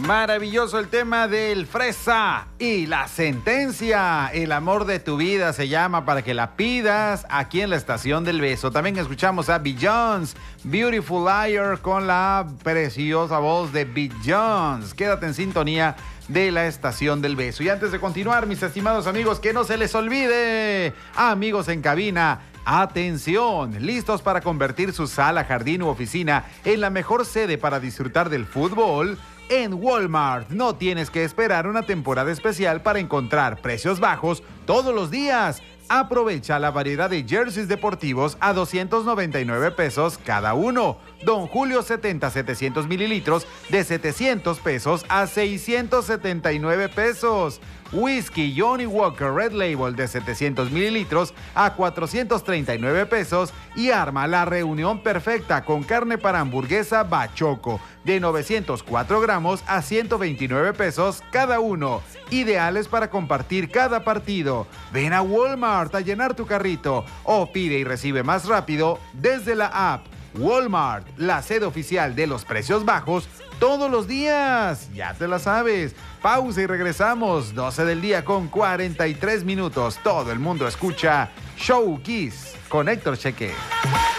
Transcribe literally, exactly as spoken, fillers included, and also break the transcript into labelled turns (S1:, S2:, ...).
S1: Maravilloso el tema del fresa y la sentencia. El amor de tu vida se llama para que la pidas aquí en la estación del beso. También escuchamos a Beyoncé, Beautiful Liar, con la preciosa voz de Beyoncé. Quédate en sintonía de la estación del beso. Y antes de continuar, mis estimados amigos, que no se les olvide, amigos en cabina, atención, listos para convertir su sala, jardín u oficina en la mejor sede para disfrutar del fútbol. En Walmart no tienes que esperar una temporada especial para encontrar precios bajos todos los días. Aprovecha la variedad de jerseys deportivos a doscientos noventa y nueve pesos cada uno. Don Julio setenta setecientos mililitros de setecientos pesos a seiscientos setenta y nueve pesos. Whisky Johnny Walker Red Label de setecientos mililitros a cuatrocientos treinta y nueve pesos. Y arma la reunión perfecta con carne para hamburguesa Bachoco de novecientos cuatro gramos a ciento veintinueve pesos cada uno. Ideales para compartir cada partido. Ven a Walmart a llenar tu carrito o pide y recibe más rápido desde la app. Walmart, la sede oficial de los precios bajos todos los días. Ya te la sabes. Pausa y regresamos. doce del día con cuarenta y tres minutos. Todo el mundo escucha Show Kiss con Héctor Cheque.